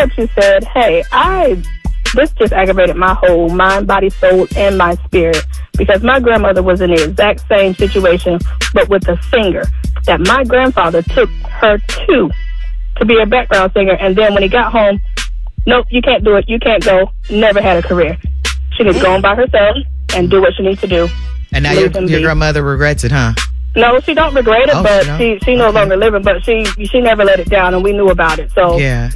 up, she said, hey, this just aggravated my whole mind, body, soul, and my spirit, because my grandmother was in the exact same situation, but with a singer that my grandfather took her to be a background singer, and then when he got home, nope, you can't do it, you can't go, never had a career. She needs to go on by herself and do what she needs to do. And now your grandmother regrets it, huh? No, she don't regret it, but she no longer living, but she never let it down, and we knew about it, so yeah,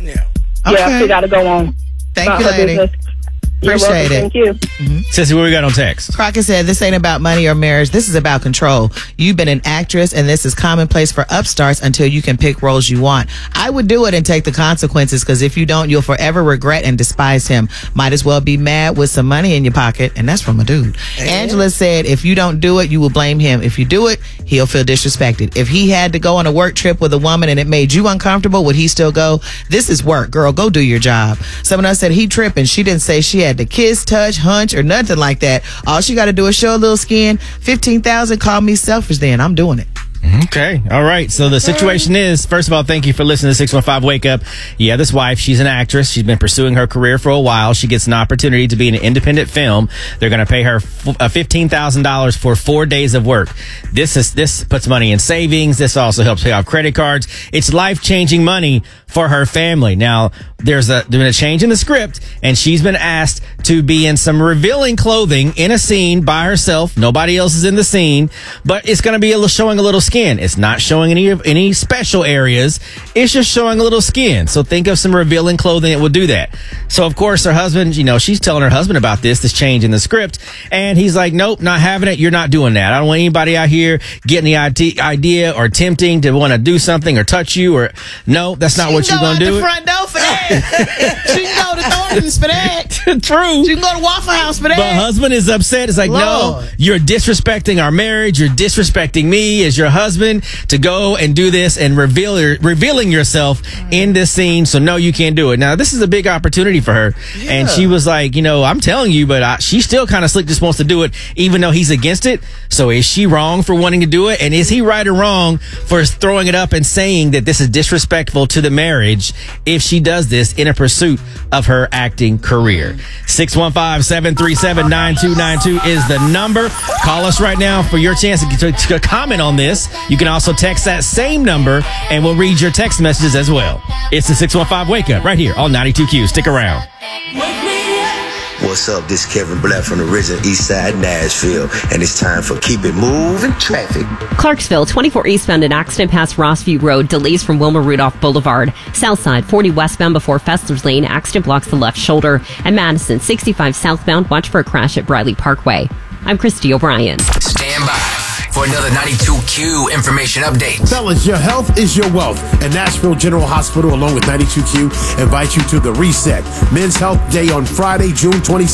she got to go on. Thank you, lady. Business. Appreciate it. Thank you. Sissy, what we got on text? Crockett said, this ain't about money or marriage. This is about control. You've been an actress, and this is commonplace for upstarts until you can pick roles you want. I would do it and take the consequences, because if you don't, you'll forever regret and despise him. Might as well be mad with some money in your pocket, and that's from a dude. Angela said, if you don't do it, you will blame him. If you do it, he'll feel disrespected. If he had to go on a work trip with a woman and it made you uncomfortable, would he still go? This is work. Girl, go do your job. Someone else said he tripping. She didn't say she had to kiss, touch, hunch, or nothing like that. All she got to do is show a little skin. 15,000, call me selfish then. I'm doing it. Okay. All right. So the situation is, first of all, thank you for listening to 615 Wake Up. Yeah, this wife, she's an actress. She's been pursuing her career for a while. She gets an opportunity to be in an independent film. They're going to pay her $15,000 for 4 days of work. This puts money in savings. This also helps pay off credit cards. It's life-changing money for her family. Now, there's been a change in the script, and she's been asked to be in some revealing clothing in a scene by herself. Nobody else is in the scene, but it's going to be showing a little skin. It's not showing any special areas. It's just showing a little skin. So think of some revealing clothing that will do that. So of course her husband, she's telling her husband about this change in the script, and he's like, nope, not having it. You're not doing that. I don't want anybody out here getting the idea or tempting to want to do something or touch you, or no, that's not what you're going to do. She can go out the front door for that. She can go to Thornton's for that. True. She can go to Waffle House for that. But husband is upset. It's like, no, you're disrespecting our marriage. You're disrespecting me as your husband to go and do this and revealing yourself in this scene. So no, you can't do it. Now, this is a big opportunity for her. Yeah. And she was like, I'm telling you, but she still kind of slick just wants to do it, even though he's against it. So is she wrong for wanting to do it? And is he right or wrong for throwing it up and saying that this is disrespectful to the marriage if she does this in a pursuit of her acting career? 615-737-9292 is the number. Call us right now for your chance to comment on this. You can also text that same number, and we'll read your text messages as well. It's the 615 Wake Up right here on 92Q. Stick around. What's up? This is Kevin Black from the original East Side Nashville, and it's time for Keep It Moving Traffic. Clarksville, 24 eastbound, an accident past Rossview Road, delays from Wilma Rudolph Boulevard. Southside, 40 westbound before Fessler's Lane, accident blocks the left shoulder. And Madison, 65 southbound, watch for a crash at Briley Parkway. I'm Christy O'Brien. Stand by for another 92Q information update. Fellas, your health is your wealth. And Nashville General Hospital, along with 92Q, invite you to the Reset Men's Health Day on Friday, June 26th.